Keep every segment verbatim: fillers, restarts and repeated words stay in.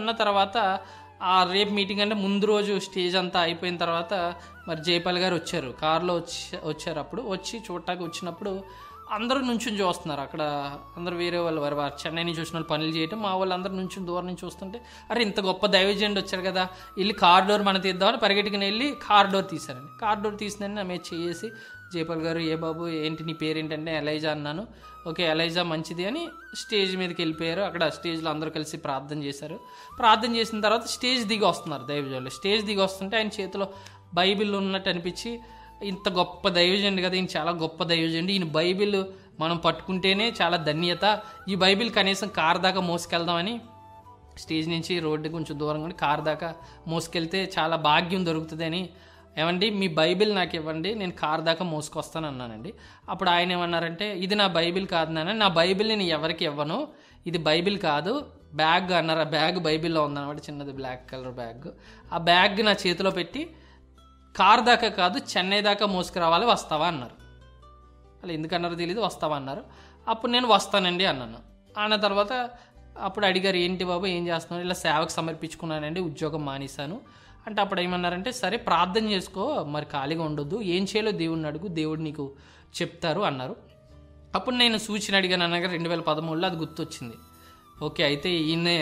అన్న తర్వాత ఆ రేపు మీటింగ్ అంటే ముందు రోజు స్టేజ్ అంతా అయిపోయిన తర్వాత మరి జయపాల్ గారు వచ్చారు, కారులో వచ్చి వచ్చారు అప్పుడు వచ్చి చూడటానికి వచ్చినప్పుడు అందరూ నుంచుని చూస్తున్నారు. అక్కడ అందరూ వేరే వాళ్ళు వారు వారు చెన్నై నుంచి వచ్చిన వాళ్ళు పనులు చేయటం, మా వాళ్ళు అందరూ నుంచి దూరం నుంచి చూస్తుంటే అరే ఇంత గొప్ప దైవజనుడు వచ్చారు కదా, వెళ్ళి కార్ డోర్ మనం తీద్దామని పరిగెట్టుకుని వెళ్ళి కార్ డోర్ తీశారండి. కార్ డోర్ తీసిందని నా మీద చేసి జయపాల్ గారు ఏ బాబు ఏంటి నీ పేరేంటంటే ఎలైజా అన్నాను. ఓకే ఎలైజా మంచిది అని స్టేజ్ మీదకి వెళ్ళిపోయారు. అక్కడ స్టేజ్లో అందరూ కలిసి ప్రార్థన చేశారు. ప్రార్థన చేసిన తర్వాత స్టేజ్ దిగి వస్తున్నారు దైవజనులు. స్టేజ్ దిగి వస్తుంటే ఆయన చేతిలో బైబిల్ ఉన్నట్టు అనిపించి ఇంత గొప్ప దైవజనుడు కదా, ఈయన చాలా గొప్ప దైవజనుడు, ఈయన బైబిల్ మనం పట్టుకుంటేనే చాలా ధన్యత, ఈ బైబిల్ కనీసం కార్ దాకా మోసుకెళ్దామని స్టేజ్ నుంచి రోడ్డు కొంచెం దూరంగా ఉండి కార్ దాకా మోసుకెళ్తే చాలా భాగ్యం దొరుకుతుంది అని, ఏమండి మీ బైబిల్ నాకు ఇవ్వండి నేను కార్ దాకా మోసుకొస్తాను అన్నానండి. అప్పుడు ఆయన ఏమన్నారంటే ఇది నా బైబిల్ కాదు నాన్న, నా బైబిల్ నేను ఎవరికి ఇవ్వను, ఇది బైబిల్ కాదు బ్యాగ్ అన్నారు. ఆ బ్యాగ్ బైబిల్లో ఉందన్నమాట, చిన్నది బ్లాక్ కలర్ బ్యాగ్. ఆ బ్యాగ్ నా చేతిలో పెట్టి కార్ దాకా కాదు చెన్నై దాకా మోసుకురావాలి, వస్తావా అన్నారు. అలా ఎందుకన్నారో తెలియదు, వస్తావా అన్నారు. అప్పుడు నేను వస్తానండి అన్నాను. అన్న తర్వాత అప్పుడు అడిగారు ఏంటి బాబు ఏం చేస్తున్నాను, ఇలా సేవకు సమర్పించుకున్నానండి, ఉద్యోగం మానేశాను అంటే అప్పుడు ఏమన్నారంటే సరే ప్రార్థన చేసుకో, మరి ఖాళీగా ఉండొద్దు, ఏం చేయాలో దేవుడిని అడుగు, దేవుడు నీకు చెప్తారు అన్నారు. అప్పుడు నేను సూచన అడిగాను అనగా రెండు వేల పదమూడులో అది గుర్తొచ్చింది. ఓకే అయితే ఈయనే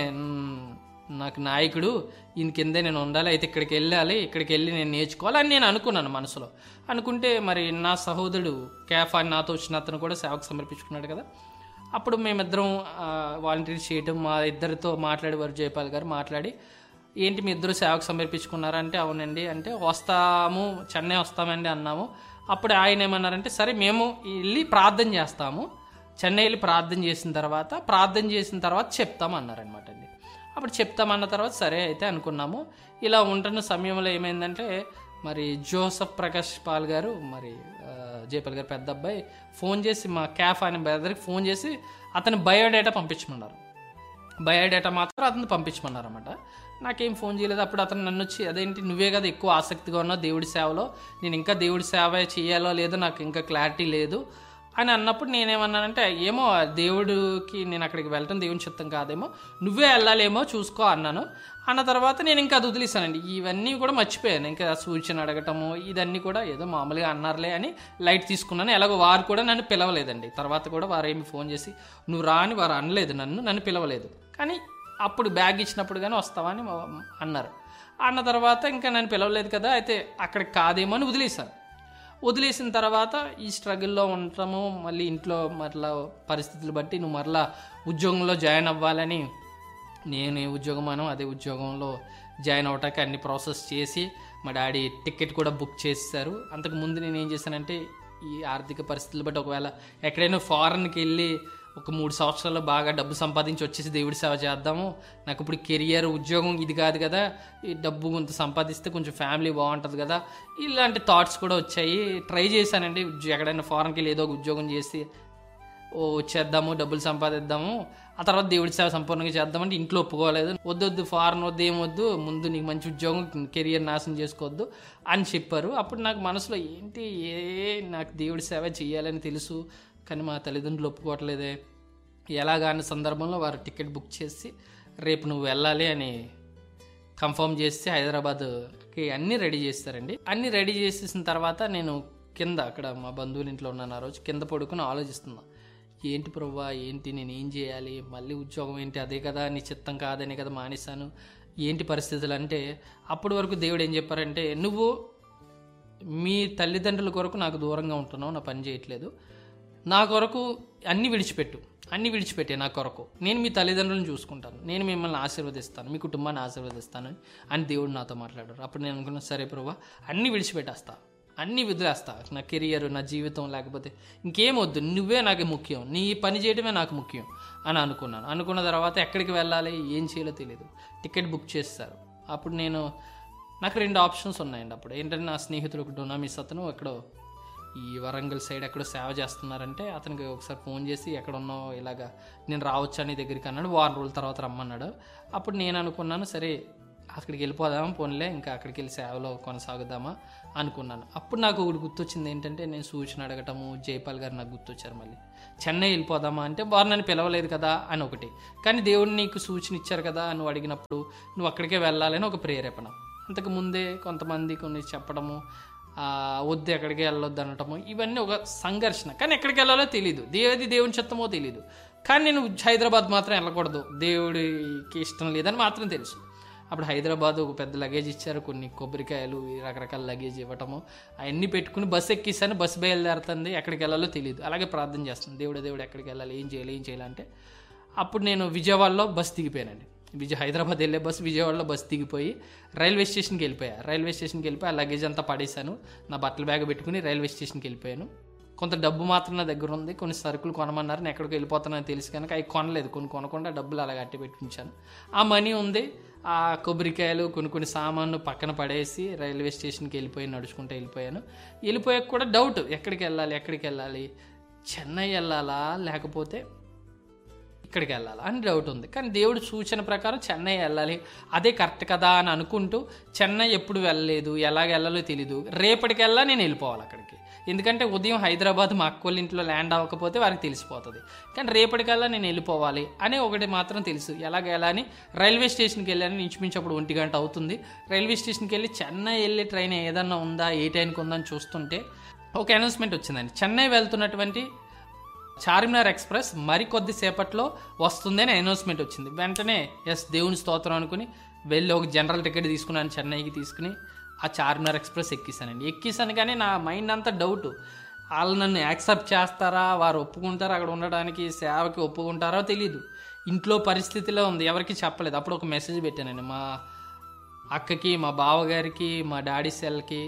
నాకు నాయకుడు, ఈయన కిందే నేను ఉండాలి, అయితే ఇక్కడికి వెళ్ళాలి, ఇక్కడికి వెళ్ళి నేను నేర్చుకోవాలి అని నేను అనుకున్నాను మనసులో. అనుకుంటే మరి నా సహోదరుడు క్యాఫ్ అని నాతో వచ్చిన అతను కూడా సేవకు సమర్పించుకున్నాడు కదా. అప్పుడు మేమిద్దరం వాలంటీర్ చేయటం, మా ఇద్దరితో మాట్లాడేవారు జయపాల్ గారు. మాట్లాడి ఏంటి మీ ఇద్దరు సేవకు సమర్పించుకున్నారంటే అవునండి అంటే వస్తాము చెన్నై వస్తామండి అన్నాము. అప్పుడు ఆయన ఏమన్నారంటే సరే మేము వెళ్ళి ప్రార్థన చేస్తాము, చెన్నై వెళ్ళి ప్రార్థన చేసిన తర్వాత ప్రార్థన చేసిన తర్వాత చెప్తాము అన్నారనమాట అండి. అప్పుడు చెప్తామన్న తర్వాత సరే అయితే అనుకున్నాము. ఇలా ఉంటున్న సమయంలో ఏమైందంటే మరి జోసఫ్ ప్రకాష్ పాల్ గారు మరి జయపాల్ గారు పెద్ద అబ్బాయి ఫోన్ చేసి మా క్యాఫ్ అనే బ్రదర్కి ఫోన్ చేసి అతని బయోడేటా పంపించమన్నారు. బయోడేటా మాత్రం అతను పంపించమన్నారు అన్నమాట. నాకేం ఫోన్ చేయలేదు. అప్పుడు అతను నన్ను వచ్చి అదేంటి నువ్వే కదా ఎక్కువ ఆసక్తిగా ఉన్నావు దేవుడి సేవలో, నేను ఇంకా దేవుడి సేవ చేయాలో లేదో నాకు ఇంకా క్లారిటీ లేదు అని అన్నప్పుడు నేనేమన్నానంటే ఏమో దేవుడికి నేను అక్కడికి వెళ్ళటం దేవుని చిత్తం కాదేమో, నువ్వే వెళ్ళాలేమో చూసుకో అన్నాను. అన్న తర్వాత నేను ఇంకా అది వదిలేసానండి. ఇవన్నీ కూడా మర్చిపోయాను. ఇంకా సూచన అడగటము ఇదన్నీ కూడా ఏదో మామూలుగా అన్నారులే అని లైట్ తీసుకున్నాను. ఎలాగో వారు కూడా నన్ను పిలవలేదండి. తర్వాత కూడా వారు ఏమి ఫోన్ చేసి నువ్వు రా అని వారు అనలేదు, నన్ను నన్ను పిలవలేదు. కానీ అప్పుడు బ్యాగ్ ఇచ్చినప్పుడు కానీ వస్తావా అని అన్నారు. అన్న తర్వాత ఇంకా నన్ను పిలవలేదు కదా, అయితే అక్కడికి కాదేమో అని వదిలేసాను. వదిలేసిన తర్వాత ఈ స్ట్రగుల్లో ఉండటము, మళ్ళీ ఇంట్లో మరలా పరిస్థితులు బట్టి నువ్వు మరలా ఉద్యోగంలో జాయిన్ అవ్వాలని నేను ఏ ఉద్యోగం అను అదే ఉద్యోగంలో జాయిన్ అవ్వటానికి అన్ని ప్రాసెస్ చేసి మా డాడీ టికెట్ కూడా బుక్ చేశారు. అంతకుముందు నేను ఏం చేశానంటే ఈ ఆర్థిక పరిస్థితులు బట్టి ఒకవేళ ఎక్కడైనా ఫారెన్కి వెళ్ళి ఒక మూడు సంవత్సరాలు బాగా డబ్బు సంపాదించి వచ్చేసి దేవుడి సేవ చేద్దాము, నాకు ఇప్పుడు కెరియర్ ఉద్యోగం ఇది కాదు కదా, ఈ డబ్బు కొంత సంపాదిస్తే కొంచెం ఫ్యామిలీ బాగుంటుంది కదా, ఇలాంటి థాట్స్ కూడా వచ్చాయి. ట్రై చేశానండి ఎక్కడైనా ఫారెన్కి వెళ్ళి ఏదో ఒక ఉద్యోగం చేసి ఓ వచ్చేద్దాము డబ్బులు సంపాదిద్దాము, ఆ తర్వాత దేవుడి సేవ సంపూర్ణంగా చేద్దామంటే ఇంట్లో ఒప్పుకోలేదు. వద్దొద్దు ఫారెన్ వద్దు ఏమొద్దు, ముందు నీకు మంచి ఉద్యోగం కెరియర్ నాశనం చేసుకోవద్దు అని చెప్పారు. అప్పుడు నాకు మనసులో ఏంటి ఏ నాకు దేవుడి సేవ చేయాలని తెలుసు కానీ మా తల్లిదండ్రులు ఒప్పుకోవట్లేదే ఎలాగా అనే సందర్భంలో వారు టికెట్ బుక్ చేసి రేపు నువ్వు వెళ్ళాలి అని కన్ఫర్మ్ చేసి హైదరాబాద్కి అన్నీ రెడీ చేస్తారండి. అన్నీ రెడీ చేసేసిన తర్వాత నేను కింద అక్కడ మా బంధువుల ఇంట్లో ఉన్నాను. ఆ రోజు కింద పడుకుని ఆలోచిస్తున్నా ఏంటి ప్రభువా ఏంటి నేను ఏం చేయాలి, మళ్ళీ ఉద్యోగం ఏంటి అదే కదా నీ చిత్తం కాదనే కదా మానేశాను, ఏంటి పరిస్థితులు అంటే అప్పటి వరకు దేవుడు ఏం చెప్పారంటే నువ్వు మీ తల్లిదండ్రుల కొరకు నాకు దూరంగా ఉంటున్నావు, నా పని చేయట్లేదు, నా కొరకు అన్నీ విడిచిపెట్టు, అన్నీ విడిచిపెట్టే నా కొరకు, నేను మీ తల్లిదండ్రులను చూసుకుంటాను, నేను మిమ్మల్ని ఆశీర్వదిస్తాను, మీ కుటుంబాన్ని ఆశీర్వదిస్తాను అని దేవుడు నాతో మాట్లాడారు. అప్పుడు నేను అనుకున్నాను సరే ప్రభువా అన్నీ విడిచిపెట్టేస్తా, అన్నీ వదిలేస్తా, నా కెరియర్ నా జీవితం లేకపోతే ఇంకేం వద్దు, నువ్వే నాకు ముఖ్యం, నీ పని చేయడమే నాకు ముఖ్యం అని అనుకున్నాను. అనుకున్న తర్వాత ఎక్కడికి వెళ్ళాలి ఏం చేయాలో తెలియదు. టికెట్ బుక్ చేస్తారు. అప్పుడు నేను నాకు రెండు ఆప్షన్స్ ఉన్నాయండి. అప్పుడు ఏంటంటే నా స్నేహితుడు ఒక డొనామిస్ అతను ఎక్కడో ఈ వరంగల్ సైడ్ ఎక్కడో సేవ చేస్తున్నారంటే అతనికి ఒకసారి ఫోన్ చేసి ఎక్కడ ఉన్నావు ఇలాగా నేను రావచ్చా నీ దగ్గరికి అన్నాడు. వారం రోజుల తర్వాత రమ్మన్నాడు. అప్పుడు నేను అనుకున్నాను సరే అక్కడికి వెళ్ళిపోదామా పోన్లే, ఇంకా అక్కడికి వెళ్ళి సేవలో కొనసాగుదామా అనుకున్నాను. అప్పుడు నాకు ఒకటి గుర్తొచ్చింది ఏంటంటే, నేను సూచన అడగటము, జైపాల్ గారు నాకు గుర్తొచ్చారు. మళ్ళీ చెన్నై వెళ్ళిపోదామా అంటే, వారు నన్ను పిలవలేదు కదా అని ఒకటి, కానీ దేవుడు నీకు సూచన ఇచ్చారు కదా నువ్వు అడిగినప్పుడు నువ్వు అక్కడికే వెళ్ళాలని ఒక ప్రేరేపణ. అంతకు ముందే కొంతమంది కొన్ని చెప్పడము, వద్దు ఎక్కడికి వెళ్ళొద్దు అనటము, ఇవన్నీ ఒక సంఘర్షణ. కానీ ఎక్కడికి వెళ్ళాలో తెలియదు, దేవది దేవుని చిత్తమో తెలియదు. కానీ నేను హైదరాబాద్ మాత్రం వెళ్ళకూడదు, దేవుడికి ఇష్టం లేదని మాత్రం తెలుసు. అప్పుడు హైదరాబాద్ ఒక పెద్ద లగేజ్ ఇచ్చారు, కొన్ని కొబ్బరికాయలు, రకరకాల లగేజ్ ఇవ్వటము, అవన్నీ పెట్టుకుని బస్సు ఎక్కిస్తాను. బస్సు బయలుదేరుతుంది, ఎక్కడికి వెళ్ళాలో తెలియదు. అలాగే ప్రార్థన చేస్తాను, దేవుడు దేవుడు ఎక్కడికి వెళ్ళాలి, ఏం చేయాలి ఏం చేయాలంటే. అప్పుడు నేను విజయవాడలో బస్సు దిగిపోయానండి. విజయ హైదరాబాద్ వెళ్ళే బస్సు విజయవాడలో బస్సు దిగిపోయి రైల్వే స్టేషన్కి వెళ్ళిపోయా. రైల్వే స్టేషన్కి వెళ్ళిపోయి ఆ లగేజ్ అంతా పడేశాను, నా బట్టల బ్యాగ్ పెట్టుకుని రైల్వే స్టేషన్కి వెళ్ళిపోయాను. కొంత డబ్బు మాత్రం నా దగ్గర ఉంది, కొన్ని సరుకులు కొనమన్నారు, నేను ఎక్కడికి వెళ్ళిపోతానని తెలుసు కనుక అవి కొనలేదు. కొన్ని కొనకుండా డబ్బులు అలా కట్టి పెట్టుకుంటాను. ఆ మనీ ఉంది, ఆ కొబ్బరికాయలు కొన్ని కొన్ని సామాన్లు పక్కన పడేసి రైల్వే స్టేషన్కి వెళ్ళిపోయి నడుచుకుంటూ వెళ్ళిపోయాను. వెళ్ళిపోయాక కూడా డౌట్, ఎక్కడికి వెళ్ళాలి ఎక్కడికి వెళ్ళాలి, చెన్నై వెళ్ళాలా లేకపోతే ఇక్కడికి వెళ్ళాలా అని డౌట్ ఉంది. కానీ దేవుడు సూచన ప్రకారం చెన్నై వెళ్ళాలి, అదే కరెక్ట్ కదా అని అనుకుంటూ, చెన్నై ఎప్పుడు వెళ్ళలేదు, ఎలాగ వెళ్ళాలో తెలీదు, రేపటికెల్లా నేను వెళ్ళిపోవాలి అక్కడికి. ఎందుకంటే ఉదయం హైదరాబాద్ మా అక్కోళ్ళ ఇంట్లో ల్యాండ్ అవ్వకపోతే వారికి తెలిసిపోతుంది. కానీ రేపటికల్లా నేను వెళ్ళిపోవాలి అని ఒకటి మాత్రం తెలుసు. ఎలాగ ఎలా అని రైల్వే స్టేషన్కి వెళ్ళాను. ఇంచుమించు అప్పుడు ఒంటి గంట అవుతుంది. రైల్వే స్టేషన్కి వెళ్ళి చెన్నై వెళ్ళే ట్రైన్ ఏదన్నా ఉందా, ఏ టైంకి ఉందని చూస్తుంటే ఒక అనౌన్స్మెంట్ వచ్చిందండి, చెన్నై వెళ్తున్నటువంటి చార్మినార్ ఎక్స్ప్రెస్ మరికొద్ది సేపట్లో వస్తుంది అని అనౌన్స్మెంట్ వచ్చింది. వెంటనే ఎస్ దేవుని స్తోత్రం అనుకుని వెళ్ళి ఒక జనరల్ టికెట్ తీసుకున్నాను, చెన్నైకి తీసుకుని ఆ చార్మినార్ ఎక్స్ప్రెస్ ఎక్కిస్తానండి. ఎక్కిస్తాను కానీ నా మైండ్ అంతా డౌట్, వాళ్ళు నన్ను యాక్సెప్ట్ చేస్తారా, వారు ఒప్పుకుంటారా, అక్కడ ఉండడానికి సేవకి ఒప్పుకుంటారో తెలీదు. ఇంట్లో పరిస్థితిలో ఉంది, ఎవరికి చెప్పలేదు. అప్పుడు ఒక మెసేజ్ పెట్టానండి మా అక్కకి, మా బావగారికి, మా డాడీ సెల్కి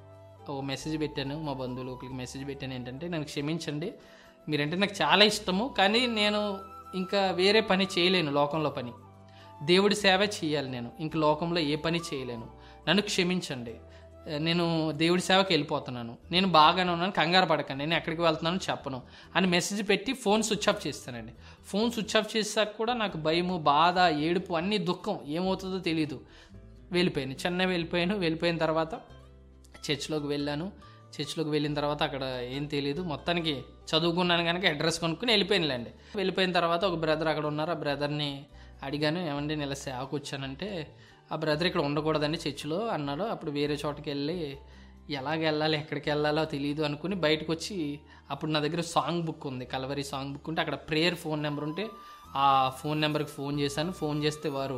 ఒక మెసేజ్ పెట్టాను, మా బంధువులు ఒకరికి మెసేజ్ పెట్టాను. ఏంటంటే, నన్ను క్షమించండి, మీరంటే నాకు చాలా ఇష్టము, కానీ నేను ఇంకా వేరే పని చేయలేను, లోకంలో పని దేవుడి సేవ చేయాలి, నేను ఇంక లోకంలో ఏ పని చేయలేను, నన్ను క్షమించండి, నేను దేవుడి సేవకి వెళ్ళిపోతున్నాను, నేను బాగానే ఉన్నాను, కంగారు పడకండి, నేను ఎక్కడికి వెళ్తున్నాను చెప్పను అని మెసేజ్ పెట్టి ఫోన్ స్విచ్ ఆఫ్ చేస్తానండి. ఫోన్ స్విచ్ ఆఫ్ చేసాక కూడా నాకు భయము, బాధ, ఏడుపు, అన్ని దుఃఖం, ఏమవుతుందో తెలీదు. వెళ్ళిపోయాను, చెన్నై వెళ్ళిపోయాను. వెళ్ళిపోయిన తర్వాత చర్చ్లోకి వెళ్ళాను. చర్చ్లోకి వెళ్ళిన తర్వాత అక్కడ ఏం తెలియదు, మొత్తానికి చదువుకున్నాను కనుక అడ్రస్ కొనుక్కుని వెళ్ళిపోయినలేండి. వెళ్ళిపోయిన తర్వాత ఒక బ్రదర్ అక్కడ ఉన్నారు, ఆ బ్రదర్ని అడిగాను, ఏమండి నేను ఇలా సేవకు వచ్చానంటే, ఆ బ్రదర్ ఇక్కడ ఉండకూడదండి చర్చిలో అన్నాడు. అప్పుడు వేరే చోటకి వెళ్ళి ఎలాగ వెళ్ళాలి, ఎక్కడికి వెళ్ళాలో తెలియదు అనుకుని బయటకు వచ్చి, అప్పుడు నా దగ్గర సాంగ్ బుక్ ఉంది, కలవరి సాంగ్ బుక్ ఉంటే అక్కడ ప్రేయర్ ఫోన్ నెంబర్ ఉంటే ఆ ఫోన్ నెంబర్కి ఫోన్ చేశాను. ఫోన్ చేస్తే వారు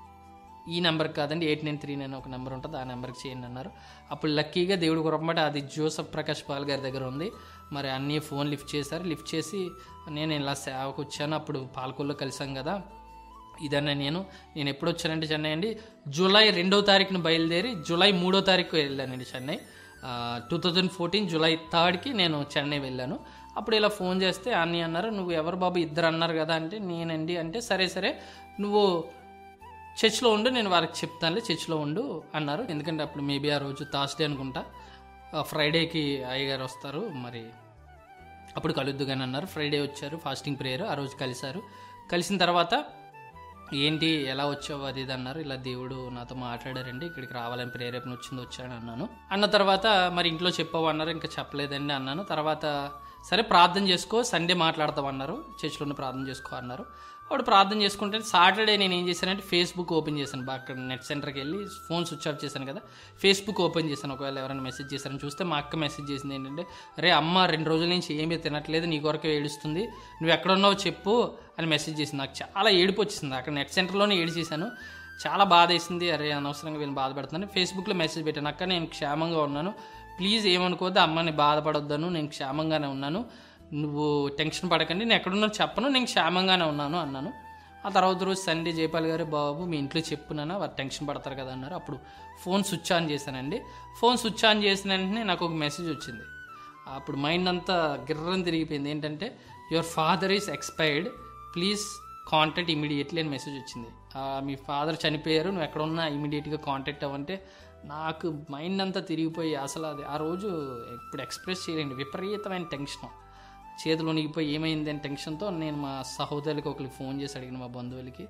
ఈ నెంబర్కి కాదండి, ఎయిట్ నైన్ త్రీ నైన్ ఒక నెంబర్ ఉంటుంది, ఆ నెంబర్కి చేయండి అన్నారు. అప్పుడు లక్కీగా దేవుడు కొరమాట అది జోసఫ్ ప్రకాష్ పాల్ గారి దగ్గర ఉంది. మరి అన్నీ ఫోన్ లిఫ్ట్ చేశారు. లిఫ్ట్ చేసి నేను ఇలా సేవకు వచ్చాను, అప్పుడు పాలకొల్లో కలిసాం కదా, ఇదన్నా నేను నేను ఎప్పుడు వచ్చానంటే చెన్నై అండి, జూలై రెండో తారీఖున బయలుదేరి జూలై మూడో తారీఖు వెళ్ళానండి Chennai. Two thousand fourteen July థర్డ్కి నేను చెన్నై వెళ్ళాను. అప్పుడు ఇలా ఫోన్ చేస్తే అన్నీ అన్నారు, నువ్వు ఎవరు బాబు, ఇద్దరు అన్నారు కదా అంటే, నేనండి అంటే, సరే సరే నువ్వు చర్చ్లో ఉండు, నేను వారికి చెప్తానులే, చర్చ్లో ఉండు అన్నారు. ఎందుకంటే అప్పుడు మేబీ ఆ రోజు థర్స్డే అనుకుంటా, ఫ్రైడేకి అయ్యగారు వస్తారు, మరి అప్పుడు కలుద్దు కానీ అన్నారు. ఫ్రైడే వచ్చారు, ఫాస్టింగ్ ప్రేయర్ ఆ రోజు కలిశారు. కలిసిన తర్వాత ఏంటి ఎలా వచ్చావు అది ఇది అన్నారు. ఇలా దేవుడు నాతో మాట్లాడారండి, ఇక్కడికి రావాలని ప్రేరేపణ వచ్చింది, వచ్చాను అన్నాను. అన్న తర్వాత మరి ఇంట్లో చెప్పావు అన్నారు, ఇంకా చెప్పలేదండి అన్నాను. తర్వాత సరే ప్రార్థన చేసుకో, సండే మాట్లాడతామన్నారు, చర్చిలోనే ప్రార్థన చేసుకో అన్నారు. అప్పుడు ప్రార్థన చేసుకుంటే సాటర్డే నేను ఏం చేశానంటే ఫేస్బుక్ ఓపెన్ చేశాను. బాగా అక్కడ నెట్ సెంటర్కి వెళ్ళి ఫోన్ స్విచ్ ఆఫ్ చేశాను కదా, ఫేస్బుక్ ఓపెన్ చేశాను. ఒకవేళ ఎవరైనా మెసేజ్ చేశారని చూస్తే మా అక్క మెసేజ్ చేసింది ఏంటంటే, రే అమ్మ రెండు రోజుల నుంచి ఏమీ తినట్లేదు, నీ కొరకే ఏడుస్తుంది, నువ్వు ఎక్కడున్నావు చెప్పు అని మెసేజ్ చేసింది. నాకు చాలా ఏడుపు వచ్చింది, అక్కడ నెట్ సెంటర్లోనే ఏడు చేశాను. చాలా బాధ వేసింది, అరే అనవసరంగా వీళ్ళని బాధపడుతున్నాను. ఫేస్బుక్లో మెసేజ్ పెట్టాను, అక్క నేను క్షేమంగా ఉన్నాను, ప్లీజ్ ఏమనుకోవద్దు, అమ్మని బాధపడొద్దాను, నేను క్షేమంగానే ఉన్నాను, నువ్వు టెన్షన్ పడకండి, నేను ఎక్కడున్నాను చెప్పను, నేను క్షేమంగానే ఉన్నాను అన్నాను. ఆ తర్వాత రోజు సండే జైపాల్ గారు, బాబు మీ ఇంట్లో చెప్పున్నానా, వారు టెన్షన్ పడతారు కదా అన్నారు. అప్పుడు ఫోన్ స్విచ్ ఆన్ చేశానండి. ఫోన్ స్విచ్ ఆన్ చేసిన వెంటనే నాకు ఒక మెసేజ్ వచ్చింది. అప్పుడు మైండ్ అంతా గిర్రం తిరిగిపోయింది. ఏంటంటే, your father is expired, please contact immediately అని మెసేజ్ వచ్చింది. మీ ఫాదర్ చనిపోయారు, నువ్వు ఎక్కడ ఉన్నా ఇమీడియట్గా కాంటాక్ట్ అవ్వంటే నాకు మైండ్ అంతా తిరిగిపోయి అసలు అది ఆ రోజు ఇప్పుడు ఎక్స్ప్రెస్ చేయలేండి, విపరీతమైన టెన్షన్, చేతులు వణిగిపోయి ఏమైంది అని టెన్షన్తో నేను మా సహోదరులకి ఒకరికి ఫోన్ చేసి అడిగిన, మా బంధువులకి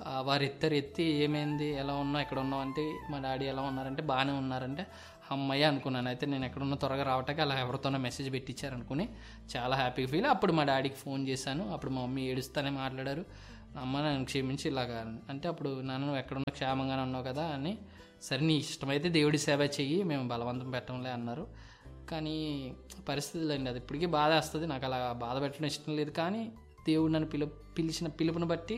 వారు ఎత్తారు, ఎత్తి ఏమైంది, ఎలా ఉన్నావు, ఎక్కడ ఉన్నావు అంటే మా డాడీ ఎలా ఉన్నారంటే బాగానే ఉన్నారంటే అమ్మయ్య అనుకున్నాను. అయితే నేను ఎక్కడున్నా త్వరగా రావటానికి అలా ఎవరితోనో మెసేజ్ పెట్టించారు అనుకుని చాలా హ్యాపీగా ఫీల్. అప్పుడు మా డాడీకి ఫోన్ చేశాను. అప్పుడు మా మమ్మీ ఏడుస్తానే మాట్లాడారు, అమ్మ నన్ను క్షమించి ఇలాగా అంటే. అప్పుడు నాన్న నువ్వు ఎక్కడున్నా క్షేమంగానే ఉన్నావు కదా అని, సరే నీ ఇష్టమైతే దేవుడి సేవ చెయ్యి, మేము బలవంతం పెట్టంలే అన్నారు. కానీ పరిస్థితులు అండి, అది ఇప్పటికీ బాధ వస్తుంది. నాకు అలా బాధ పెట్టడం ఇష్టం లేదు. కానీ దేవుడు నన్ను పిలు పిలిచిన పిలుపుని బట్టి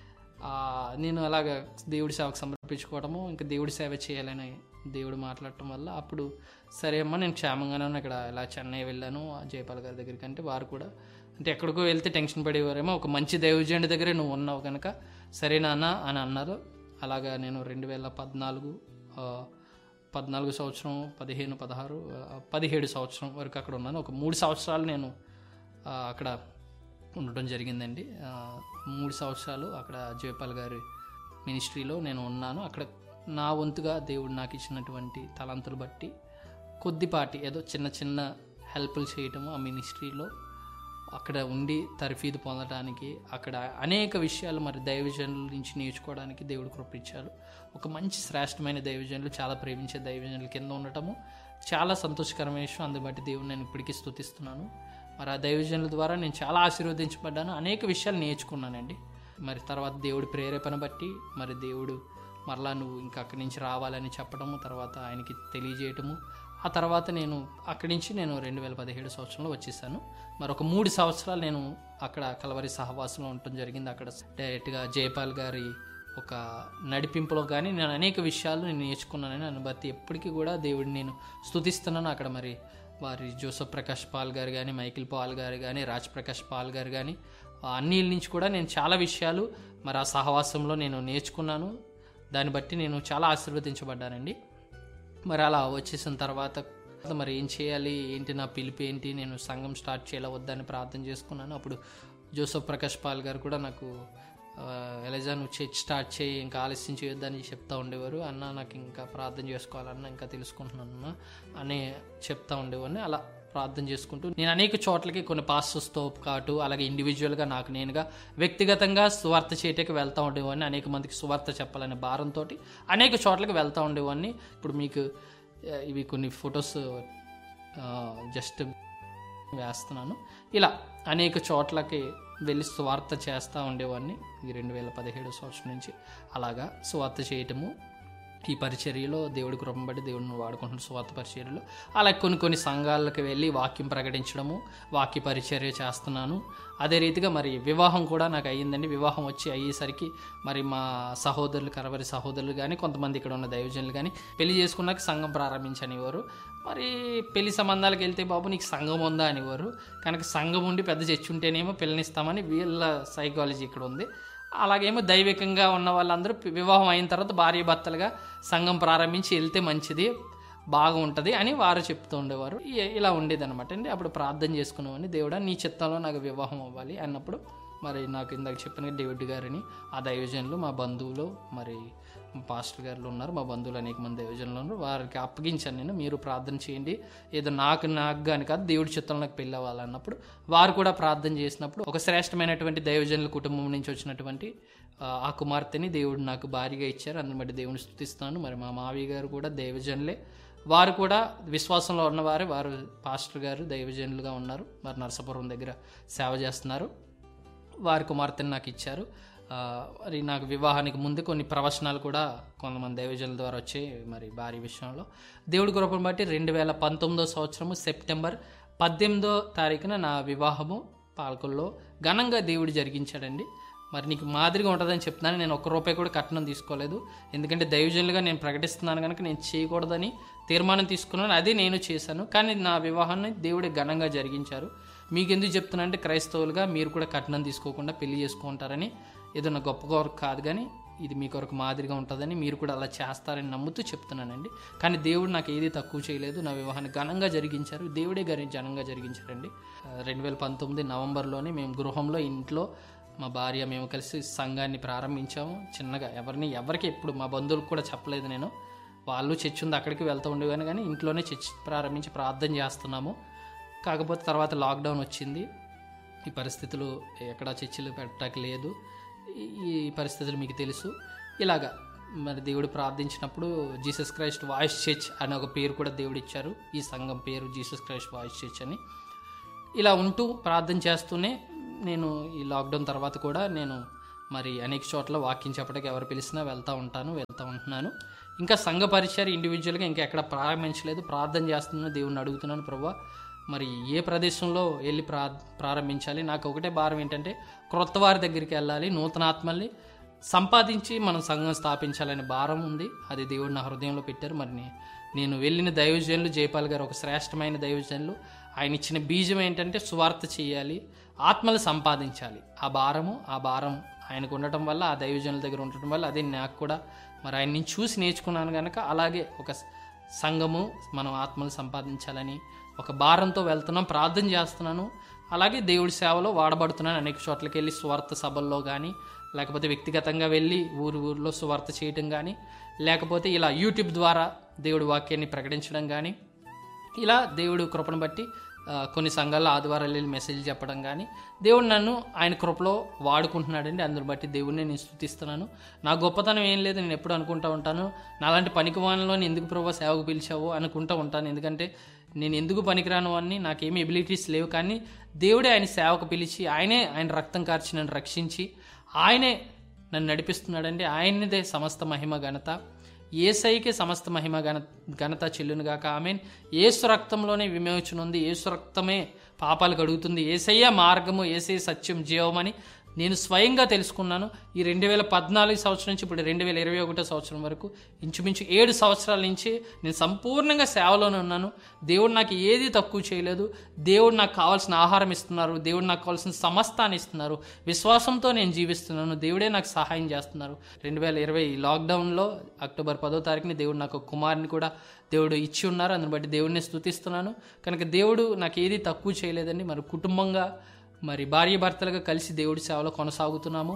నేను అలాగ దేవుడి సేవకు సమర్పించుకోవడము, ఇంకా దేవుడి సేవ చేయాలని దేవుడు మాట్లాడటం వల్ల అప్పుడు సరే అమ్మ నేను క్షేమంగానే ఉన్నా, ఇక్కడ ఇలా చెన్నై వెళ్ళాను జయపాల్ గారి దగ్గరికి అంటే వారు కూడా అంటే ఎక్కడికో వెళ్తే టెన్షన్ పడేవారేమో, ఒక మంచి దైవజనుడి దగ్గరే నువ్వు ఉన్నావు కనుక సరే నాన్న అని అన్నారు. అలాగా నేను రెండు వేల పద్నాలుగు పద్నాలుగు సంవత్సరం పదిహేను పదహారు పదిహేడు సంవత్సరం వరకు అక్కడ ఉన్నాను. ఒక మూడు సంవత్సరాలు నేను అక్కడ ఉండటం జరిగిందండి. మూడు సంవత్సరాలు అక్కడ జయపాల్ గారి మినిస్ట్రీలో నేను ఉన్నాను. అక్కడ నా వంతుగా దేవుడు నాకు ఇచ్చినటువంటి తలంతులు బట్టి కొద్దిపాటి ఏదో చిన్న చిన్న హెల్ప్లు చేయటము ఆ మినిస్ట్రీలో అక్కడ ఉండి తర్ఫీదు పొందడానికి, అక్కడ అనేక విషయాలు మరి దైవజనుల నుంచి నేర్చుకోవడానికి దేవుడు కృపించారు. ఒక మంచి శ్రేష్టమైన దైవజనులు, చాలా ప్రేమించే దైవజనుల కింద ఉండటము చాలా సంతోషకరమైన విషయం. అందుని బట్టి దేవుడు నేను ఇప్పటికీ స్తుతిస్తున్నాను. మరి ఆ దైవజనుల ద్వారా నేను చాలా ఆశీర్వదించబడ్డాను, అనేక విషయాలు నేర్చుకున్నానండి. మరి తర్వాత దేవుడి ప్రేరేపణ బట్టి మరి దేవుడు మరలా నువ్వు ఇంకా అక్కడి నుంచి రావాలని చెప్పడము, తర్వాత ఆయనకి తెలియజేయటము. ఆ తర్వాత నేను అక్కడి నుంచి నేను రెండు వేల పదిహేడు సంవత్సరంలో వచ్చేసాను. మరి ఒక మూడు సంవత్సరాలు నేను అక్కడ కలవరి సహవాసంలో ఉండటం జరిగింది. అక్కడ డైరెక్ట్గా జయపాల్ గారి ఒక నడిపింపులో కానీ నేను అనేక విషయాలు నేను నేర్చుకున్నానని నన్ను బట్టి ఎప్పటికీ కూడా దేవుడిని నేను స్తుతిస్తున్నాను. అక్కడ మరి వారి జోసఫ్ ప్రకాష్ పాల్ గారు కానీ, మైకిల్ పాల్ గారు కానీ, రాజ్ ప్రకాష్ పాల్ గారు కానీ అన్నిల నుంచి కూడా నేను చాలా విషయాలు మరి ఆ సహవాసంలో నేను నేర్చుకున్నాను. దాన్ని బట్టి నేను చాలా ఆశీర్వదించబడ్డానండి. మరి అలా వచ్చేసిన తర్వాత మరి ఏం చేయాలి, ఏంటి నా పిలుపు ఏంటి, నేను సంఘం స్టార్ట్ చేయాలా వద్దని ప్రార్థన చేసుకున్నాను. అప్పుడు జోసఫ్ ప్రకాష్ పాల్ గారు కూడా నాకు ఎలజా నువ్వు చర్చ్ స్టార్ట్ చేయి, ఇంకా ఆలస్యం చేయొద్దని చెప్తా ఉండేవారు. అన్న నాకు ఇంకా ప్రార్థన చేసుకోవాలన్నా, ఇంకా తెలుసుకుంటున్నాను అని చెప్తా ఉండేవాడిని. అలా ప్రార్థన చేసుకుంటూ నేను అనేక చోట్లకి కొన్ని పాస్టర్స్తో పాటు అలాగే ఇండివిజువల్గా నాకు నేనుగా వ్యక్తిగతంగా సువార్త చేయటకి వెళ్తూ ఉండేవాడిని. అనేక మందికి సువార్త చెప్పాలనే భారంతో అనేక చోట్లకి వెళ్తూ ఉండేవాడిని. ఇప్పుడు మీకు ఇవి కొన్ని ఫొటోస్ జస్ట్ వేస్తున్నాను. ఇలా అనేక చోట్లకి వెళ్ళి సువార్త చేస్తూ ఉండేవాడిని. ఈ రెండు వేల పదిహేడు సంవత్సరం నుంచి అలాగా సువార్త చేయటము, ఈ పరిచర్యలో దేవుడి కృపను బట్టి దేవుడిని వాడుకుంటున్న సువార్త పరిచర్యలో అలా కొన్ని కొన్ని సంఘాలకు వెళ్ళి వాక్యం ప్రకటించడము, వాక్య పరిచర్య చేస్తున్నాను. అదే రీతిగా మరి వివాహం కూడా నాకు అయ్యిందండి. వివాహం వచ్చి అయ్యేసరికి మరి మా సహోదరులు, కరవరి సహోదరులు కానీ, కొంతమంది ఇక్కడ ఉన్న దైవజనులు కానీ పెళ్లి చేసుకున్నాక సంఘం ప్రారంభించనివారు. మరి పెళ్లి సంబంధాలకు వెళ్తే బాబు నీకు సంఘం ఉందా అనేవారు. కనుక సంఘం ఉండి పెద్ద చర్చ ఉంటేనేమో పిల్లనిస్తామని వీళ్ళ సైకాలజీ ఇక్కడ ఉంది. అలాగేమో దైవికంగా ఉన్న వాళ్ళందరూ వివాహం అయిన తర్వాత భార్య భర్తలుగా సంఘం ప్రారంభించి వెళ్తే మంచిది, బాగా ఉంటుంది అని వారు చెప్తూ ఉండేవారు. ఇలా ఉండేది అనమాట అండి. అప్పుడు ప్రార్థన చేసుకునేవాడిని, దేవుడా నీ చిత్తంలో నాకు వివాహం అవ్వాలి అన్నప్పుడు మరి నాకు ఇందాక చెప్పిన డేవిడ్ గారిని ఆ దైవజనులు మా బంధువులు, మరి పాస్టర్ గారులు ఉన్నారు, మా బంధువులు అనేక మంది దైవజనులు ఉన్నారు, వారికి అప్పగించాను నేను, మీరు ప్రార్థన చేయండి, ఏదో నాకు నాకు కానీ కాదు దేవుడి చిత్తంలో నాకు పెళ్ళి అవ్వాలన్నప్పుడు వారు కూడా ప్రార్థన చేసినప్పుడు ఒక శ్రేష్టమైనటువంటి దైవజనుల కుటుంబం నుంచి వచ్చినటువంటి ఆ కుమార్తెని దేవుడు నాకు భారీగా ఇచ్చారు. అందుని బట్టి దేవుని స్తుతిస్తాను. మరి మా మావయ్య గారు కూడా దైవజనులే, వారు కూడా విశ్వాసంలో ఉన్నవారే, వారు పాస్టర్ గారు దైవజనులుగా ఉన్నారు, మరి నరసాపురం దగ్గర సేవ చేస్తున్నారు. వారి కుమార్తెని నాకు ఇచ్చారు. మరి నాకు వివాహానికి ముందు కొన్ని ప్రవచనాలు కూడా కొంతమంది దైవజనుల ద్వారా వచ్చాయి మరి భారీ విషయంలో. దేవుడి కృపను బట్టి రెండు వేల పంతొమ్మిదో సంవత్సరము సెప్టెంబర్ పద్దెనిమిదో తారీఖున నా వివాహము పాలకుల్లో ఘనంగా దేవుడు జరిగించాడండి. మరి నీకు మాదిరిగా ఉంటుందని చెప్తున్నాను. నేను ఒక్క రూపాయి కూడా కట్నం తీసుకోలేదు, ఎందుకంటే దైవజనులుగా నేను ప్రకటిస్తున్నాను కనుక నేను చేయకూడదని తీర్మానం తీసుకున్నాను, అదే నేను చేశాను. కానీ నా వివాహాన్ని దేవుడే ఘనంగా జరిగించారు. మీకు ఎందుకు చెప్తున్నా అంటే క్రైస్తవులుగా మీరు కూడా కట్నం తీసుకోకుండా పెళ్లి చేసుకుంటారని ఏదైనా గొప్ప కొరకు కాదు, కానీ ఇది మీ కొరకు మాదిరిగా ఉంటుందని మీరు కూడా అలా చేస్తారని నమ్ముతూ చెప్తున్నానండి. కానీ దేవుడు నాకు ఏది తక్కువ చేయలేదు, నా వివాహాన్ని ఘనంగా జరిగించారు, దేవుడే గారి ఘనంగా జరిగించారండి. రెండు వేల పంతొమ్మిది నవంబర్లోనే మేము గృహంలో ఇంట్లో మా భార్య మేము కలిసి సంఘాన్ని ప్రారంభించాము. చిన్నగా ఎవరిని ఎవరికి ఎప్పుడు మా బంధువులకు కూడా చెప్పలేదు నేను. వాళ్ళు చర్చ్ ఉంది అక్కడికి వెళ్తూ ఉండేవాను, కానీ ఇంట్లోనే చర్చ్ ప్రారంభించి ప్రార్థన చేస్తున్నాము. కాకపోతే తర్వాత లాక్డౌన్ వచ్చింది, ఈ పరిస్థితులు ఎక్కడా చర్చిలు పెట్టడానికి లేదు. ఈ పరిస్థితులు మీకు తెలుసు. ఇలాగా మరి దేవుడు ప్రార్థించినప్పుడు జీసస్ క్రైస్ట్ వాయిస్ చర్చ్ అనే ఒక పేరు కూడా దేవుడు ఇచ్చారు. ఈ సంఘం పేరు జీసస్ క్రైస్ట్ వాయిస్ చర్చ్ అని. ఇలా ఉంటూ ప్రార్థన చేస్తూనే నేను ఈ లాక్డౌన్ తర్వాత కూడా నేను మరి అనేక చోట్ల వాక్యం చెప్పడానికి ఎవరు పిలిచినా వెళ్తూ ఉంటాను వెళ్తూ ఉంటున్నాను. ఇంకా సంఘ పరిచయం ఇండివిజువల్గా ఇంకా ఎక్కడ ప్రారంభించలేదు. ప్రార్థన చేస్తున్నాను, దేవుణ్ణి అడుగుతున్నాను, ప్రభువా మరి ఏ ప్రదేశంలో వెళ్ళి ప్రా ప్రారంభించాలి నాకు ఒకటే భారం ఏంటంటే క్రొత్త వారి దగ్గరికి వెళ్ళాలి, నూతనాత్మల్ని సంపాదించి మనం సంఘం స్థాపించాలనే భారం ఉంది. అది దేవుడు నా హృదయంలో పెట్టారు. మరి నేను వెళ్ళిన దైవజనులు జయపాల్ గారు ఒక శ్రేష్టమైన దైవజనులు. ఆయన ఇచ్చిన బీజం ఏంటంటే సువార్త చేయాలి, ఆత్మలు సంపాదించాలి. ఆ భారము ఆ భారం ఆయనకు ఉండటం వల్ల, ఆ దైవజనుల దగ్గర ఉండటం వల్ల అదే నాకు కూడా మరి ఆయన నుంచి చూసి నేర్చుకున్నాను కనుక అలాగే ఒక సంఘము మనం ఆత్మలు సంపాదించాలని ఒక భారంతో వెళ్తున్నాం, ప్రార్థన చేస్తున్నాను. అలాగే దేవుడి సేవలో వాడబడుతున్నాను. అనేక చోట్లకి వెళ్ళి సువార్త సభల్లో కానీ, లేకపోతే వ్యక్తిగతంగా వెళ్ళి ఊరు ఊరిలో సువార్త చేయటం కానీ, లేకపోతే ఇలా యూట్యూబ్ ద్వారా దేవుడి వాక్యాన్ని ప్రకటించడం కానీ, ఇలా దేవుడు కృపను బట్టి కొన్ని సంఘాల్లో ఆదివారాలు వెళ్ళి మెసేజ్ చెప్పడం కానీ దేవుడు నన్ను ఆయన కృపలో వాడుకుంటున్నాడండి. అందుని బట్టి దేవుడిని నేను స్తుతిస్తున్నాను. నా గొప్పతనం ఏం లేదు, నేను ఎప్పుడు అనుకుంటూ ఉంటాను నాలాంటి పనికివానిలో ఎందుకు ప్రభువా సేవకు పిలిచావో అనుకుంటూ ఉంటాను. ఎందుకంటే నేను ఎందుకు పనికిరాను అని నాకేమీ ఎబిలిటీస్ లేవు. కానీ దేవుడే ఆయన సేవకు పిలిచి ఆయనే ఆయన రక్తం కార్చి నన్ను రక్షించి ఆయనే నన్ను నడిపిస్తున్నాడండి. ఆయనదే సమస్త మహిమ ఘనత, యేసయ్యకే సమస్త మహిమ ఘన ఘనత చెల్లునుగాక. ఆమేన్. యేసు రక్తంలోనే విమోచన ఉంది, యేసు రక్తమే పాపాలు కడుగుతుంది, యేసయ్య మార్గము, యేసయ్య సత్యం, జీవమని నేను స్వయంగా తెలుసుకున్నాను. ఈ రెండు వేల పద్నాలుగు సంవత్సరం నుంచి ఇప్పుడు రెండు వేల ఇరవై ఒకటో సంవత్సరం వరకు ఇంచుమించు ఏడు సంవత్సరాల నుంచి నేను సంపూర్ణంగా సేవలోనే ఉన్నాను. దేవుడు నాకు ఏది తక్కువ చేయలేదు. దేవుడు నాకు కావాల్సిన ఆహారం ఇస్తున్నారు, దేవుడు నాకు కావాల్సిన సమస్తాన్ని ఇస్తున్నారు. విశ్వాసంతో నేను జీవిస్తున్నాను, దేవుడే నాకు సహాయం చేస్తున్నారు. రెండు వేల ఇరవై లాక్డౌన్లో అక్టోబర్ పదో తారీఖుని దేవుడు నాకు కుమారుని కూడా దేవుడు ఇచ్చి ఉన్నారు. అందుని బట్టి దేవుడిని స్తుతిస్తున్నాను. కనుక దేవుడు నాకు ఏది తక్కువ చేయలేదండి. మరి కుటుంబంగా మరి భార్య భర్తలుగా కలిసి దేవుడి సేవలో కొనసాగుతున్నాము.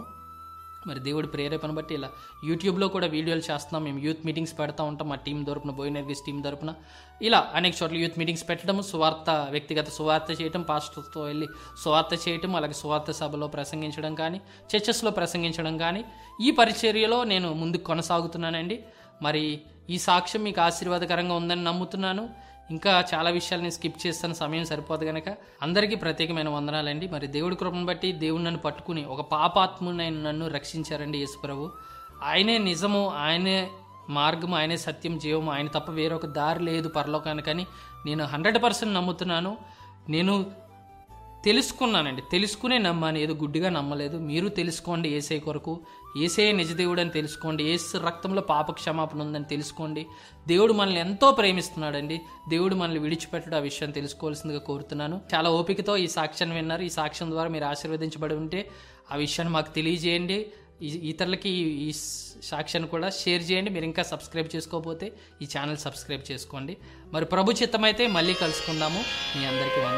మరి దేవుడి ప్రేరేపణ బట్టి ఇలా యూట్యూబ్లో కూడా వీడియోలు చేస్తున్నాం. మేము యూత్ మీటింగ్స్ పెడతా ఉంటాం మా టీం తరపున, బోయినర్గిస్ టీం తరపున. ఇలా అనేక చోట్ల యూత్ మీటింగ్స్ పెట్టడం, సువార్త వ్యక్తిగత సువార్త చేయటం, పాస్టర్తో వెళ్ళి సువార్త చేయటం, అలాగే సువార్త సభలో ప్రసంగించడం కానీ, చర్చెస్లో ప్రసంగించడం కానీ, ఈ పరిచర్యలో నేను ముందుకు కొనసాగుతున్నానండి. మరి ఈ సాక్ష్యం మీకు ఆశీర్వాదకరంగా ఉందని నమ్ముతున్నాను. ఇంకా చాలా విషయాలు నేను స్కిప్ చేస్తాను, సమయం సరిపోదు కనుక అందరికీ ప్రత్యేకమైన వందనాలండి. మరి దేవుడి కృపను బట్టి దేవుడు నన్ను పట్టుకుని ఒక పాపాత్మునైన నన్ను రక్షించారండి యేసుప్రభు. ఆయనే నిజము, ఆయనే మార్గము, ఆయనే సత్యం, జీవము, ఆయన తప్ప వేరొక దారి లేదు పరలోకానికని నేను హండ్రెడ్ పర్సెంట్ నమ్ముతున్నాను. నేను తెలుసుకున్నానండి, తెలుసుకునే నమ్మాను, ఏదో గుడ్డిగా నమ్మలేదు. మీరు తెలుసుకోండి యేసయ్య కొరకు, యేసయ్య నిజదేవుడు అని తెలుసుకోండి, యేసు రక్తంలో పాప క్షమాపణ ఉందని తెలుసుకోండి. దేవుడు మనల్ని ఎంతో ప్రేమిస్తున్నాడండి, దేవుడు మనల్ని విడిచిపెట్టడం ఆ విషయం తెలుసుకోవాల్సిందిగా కోరుతున్నాను. చాలా ఓపికతో ఈ సాక్ష్యాన్ని విన్నారు. ఈ సాక్ష్యం ద్వారా మీరు ఆశీర్వదించబడి ఉంటే ఆ విషయాన్ని మాకు తెలియజేయండి. ఇతరులకి ఈ సాక్ష్యాన్ని కూడా షేర్ చేయండి. మీరు ఇంకా సబ్స్క్రైబ్ చేసుకోకపోతే ఈ ఛానల్ సబ్స్క్రైబ్ చేసుకోండి. మరి ప్రభు చిత్తమైతే మళ్ళీ కలుసుకుందాము. మీ అందరికీ